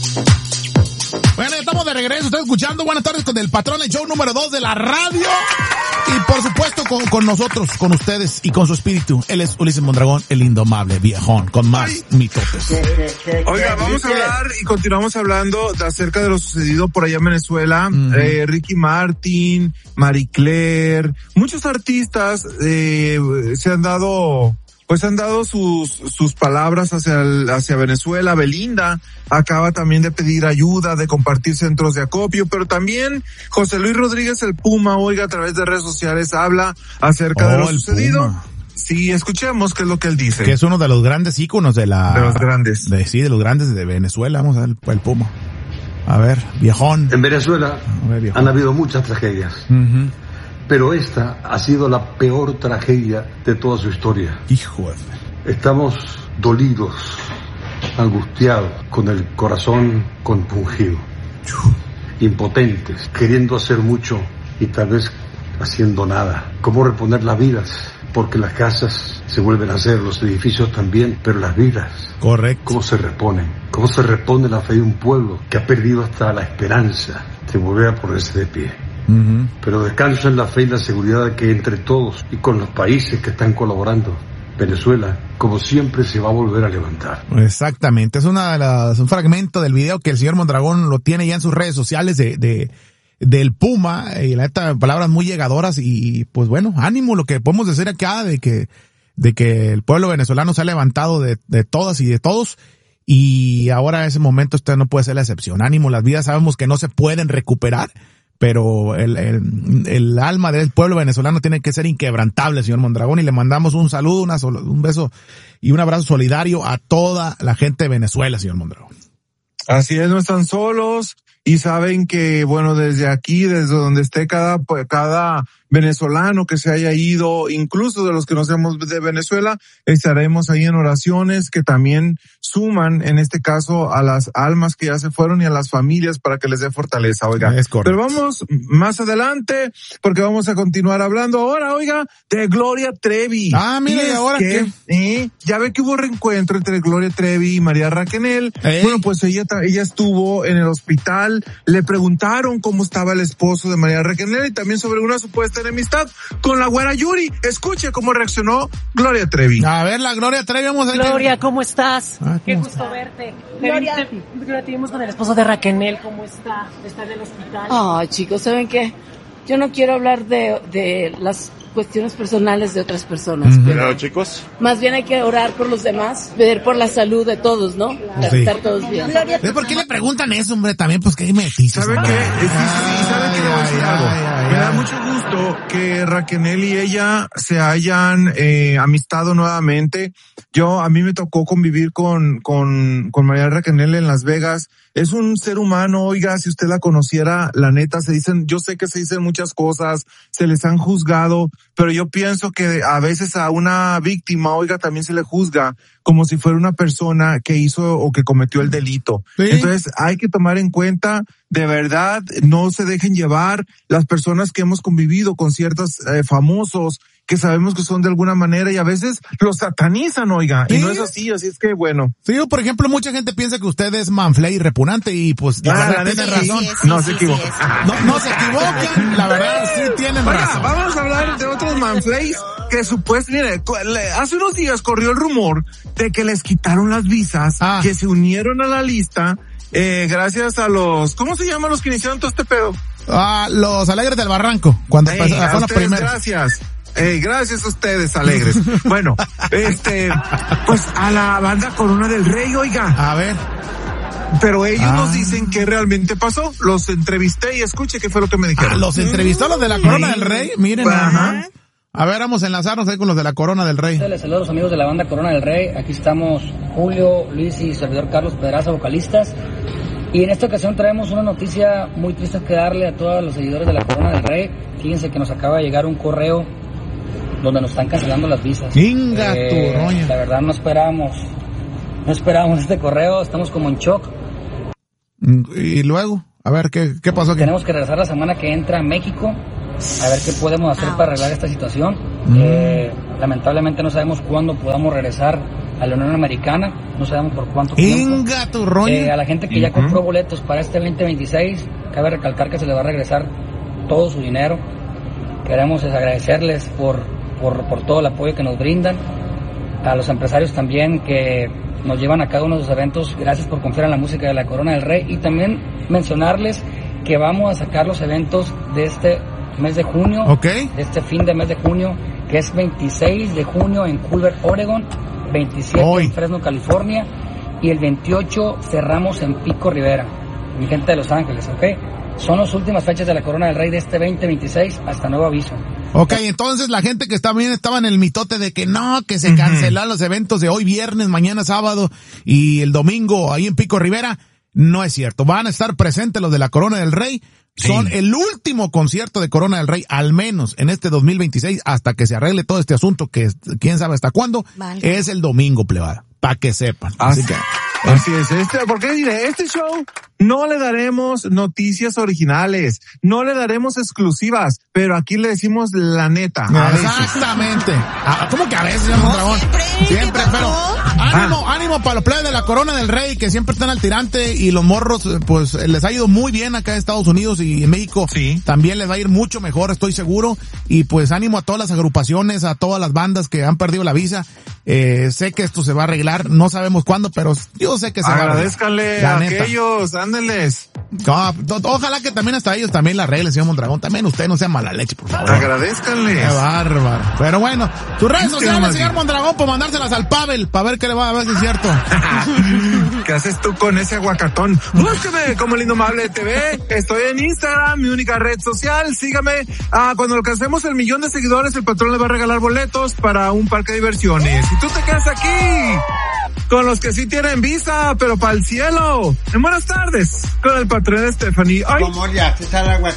Bueno, estamos de regreso, estoy escuchando Buenas tardes con el patrón, el show número 2 de la radio. Y por supuesto con nosotros, con ustedes y con su espíritu. Él es Ulises Mondragón, el indomable viejón, con más mitotes. Oiga, vamos a hablar y continuamos hablando acerca de lo sucedido por allá en Venezuela. Ricky Martin, Marie Claire, muchos artistas se han dado sus palabras hacia Venezuela. Belinda acaba también de pedir ayuda, de compartir centros de acopio, pero también José Luis Rodríguez, el Puma, oiga, a través de redes sociales habla acerca de lo sucedido. Puma. Sí, escuchemos qué es lo que él dice. Que es uno de los grandes íconos de los grandes. De los grandes de Venezuela. Vamos a ver el Puma. A ver, viejón. En Venezuela han habido muchas tragedias. Pero esta ha sido la peor tragedia de toda su historia. Hijo de... Estamos dolidos, angustiados, con el corazón compungido, impotentes, queriendo hacer mucho y tal vez haciendo nada. ¿Cómo reponer las vidas? Porque las casas se vuelven a hacer, los edificios también, pero las vidas. Correcto. ¿Cómo se reponen? ¿Cómo se repone la fe de un pueblo que ha perdido hasta la esperanza de volver a ponerse de pie? Pero descanso en la fe y la seguridad de que entre todos y con los países que están colaborando, Venezuela, como siempre, se va a volver a levantar. Exactamente, es un fragmento del video que el señor Mondragón lo tiene ya en sus redes sociales del Puma, y la neta, palabras muy llegadoras, y pues bueno, ánimo, lo que podemos decir acá de que el pueblo venezolano se ha levantado de todas y de todos, y ahora en ese momento este no puede ser la excepción. Ánimo, las vidas sabemos que no se pueden recuperar, pero el alma del pueblo venezolano tiene que ser inquebrantable, señor Mondragón, y le mandamos un saludo, un beso y un abrazo solidario a toda la gente de Venezuela, señor Mondragón. Así es, no están solos, y saben que, bueno, desde aquí, desde donde esté cada venezolano que se haya ido, incluso de los que no seamos de Venezuela, estaremos ahí en oraciones que también suman, en este caso, a las almas que ya se fueron y a las familias para que les dé fortaleza, oiga. Es correcto. Pero vamos más adelante, porque vamos a continuar hablando ahora, oiga, de Gloria Trevi. Ah, mira, ¿y ahora qué? Ya ve que hubo reencuentro entre Gloria Trevi y María Raquenel. Bueno, pues ella estuvo en el hospital, le preguntaron cómo estaba el esposo de María Raquenel y también sobre una supuesta enemistad con la güera Yuri. Escuche cómo reaccionó Gloria Trevi. A ver, la Gloria Trevi, vamos a ver. Gloria, ¿cómo estás? Qué gusto verte. Gloria, te vimos con el esposo de Raquenel. ¿Cómo está? ¿Está en el hospital? Ay, chicos, ¿saben qué? Yo no quiero hablar de las cuestiones personales de otras personas. Pero chicos, más bien hay que orar por los demás, pedir por la salud de todos, ¿no? Para estar todos bien. ¿Por qué le preguntan eso, hombre? También, pues, ¿qué metiste? ¿Sabe qué? ¿Sabe qué? Le voy a decir algo. Me da mucho gusto que Raquenel y ella se hayan amistado nuevamente. A mí me tocó convivir con María Raquenel en Las Vegas. Es un ser humano, oiga, si usted la conociera, la neta, yo sé que se dicen muchas cosas, se les han juzgado, pero yo pienso que a veces a una víctima, oiga, también se le juzga como si fuera una persona que hizo o que cometió el delito. ¿Sí? Entonces hay que tomar en cuenta, de verdad, no se dejen llevar las personas que hemos convivido con ciertos famosos, que sabemos que son de alguna manera y a veces los satanizan, oiga, ¿sí? Y no es así es que bueno. Sí, por ejemplo, mucha gente piensa que usted es manflay y repugnante y pues la verdad tiene razón. No se equivocan. No se equivocan, la verdad sí tienen razón. Vamos a hablar de otros manflays que supuestamente, hace unos días corrió el rumor de que les quitaron las visas, que se unieron a la lista, gracias a ¿cómo se llaman los que iniciaron todo este pedo? Los Alegres del Barranco, cuando fueron los primeros. Gracias. Gracias a ustedes, alegres. Bueno, pues a la banda Corona del Rey, oiga. A ver. Pero ellos nos dicen qué realmente pasó. Los entrevisté y escuche qué fue lo que me dijeron. ¿Los entrevistó los de la Corona del Rey? Miren. Ajá. A ver, vamos a enlazarnos ahí con los de la Corona del Rey. Les saludo a los amigos de la banda Corona del Rey. Aquí estamos Julio, Luis y servidor Carlos Pedraza, vocalistas. Y en esta ocasión traemos una noticia muy triste que darle a todos los seguidores de la Corona del Rey. Fíjense que nos acaba de llegar un correo donde nos están cancelando las visas. ¡Inga tu roña! La verdad no esperábamos este correo, estamos como en shock. Y luego, a ver, ¿qué pasó aquí? Tenemos que regresar la semana que entra a México, a ver qué podemos hacer para arreglar esta situación. Lamentablemente no sabemos cuándo podamos regresar a la Unión Americana, no sabemos por cuánto tiempo. ¡Inga tu rollo! A la gente que ya compró boletos para este 2026, cabe recalcar que se le va a regresar todo su dinero. Queremos agradecerles por todo el apoyo que nos brindan, a los empresarios también que nos llevan a cada uno de los eventos. Gracias por confiar en la música de la Corona del Rey, y también mencionarles que vamos a sacar los eventos de este mes de junio, de este fin de mes de junio, que es 26 de junio en Culver, Oregon, 27 en Fresno, California, y el 28 cerramos en Pico Rivera, mi gente de Los Ángeles, Son las últimas fechas de la Corona del Rey de este 2026 hasta nuevo aviso. Entonces la gente que estaba en el mitote de que no, que se cancelaron los eventos de hoy viernes, mañana sábado y el domingo ahí en Pico Rivera, no es cierto. Van a estar presentes los de la Corona del Rey. Son el último concierto de Corona del Rey, al menos en este 2026, hasta que se arregle todo este asunto, que quién sabe hasta cuándo, es el domingo, plebada, para que sepan. Así es, porque diré, este show no le daremos noticias originales, no le daremos exclusivas, pero aquí le decimos la neta. Exactamente. ¿Cómo que a veces, señor Mondragón? Siempre, pero ánimo para los plebes de la Corona del Rey, que siempre están al tirante, y los morros, pues les ha ido muy bien acá en Estados Unidos y en México. También les va a ir mucho mejor, estoy seguro. Y pues ánimo a todas las agrupaciones, a todas las bandas que han perdido la visa. Sé que esto se va a arreglar, no sabemos cuándo, pero yo sé que se va a arreglar. Agradézcanle a aquellos, ándenles. Ojalá que también hasta ellos también la arreglen, señor Mondragón. También usted no sea mala leche, por favor. Agradézcanles. Qué bárbaro. Pero bueno, sus redes sociales, señor Mondragón, por mandárselas al Pavel, para ver qué le va a ver si es cierto. ¿Qué haces tú con ese aguacatón? Búsqueme como El Indomable TV. Estoy en Instagram, mi única red social. Sígame. Cuando alcancemos el 1,000,000 de seguidores, el patrón le va a regalar boletos para un parque de diversiones. Y tú te quedas aquí con los que sí tienen visa, pero para el cielo. En buenas tardes, con el patrón Stephanie. Como ya, está el aguacate.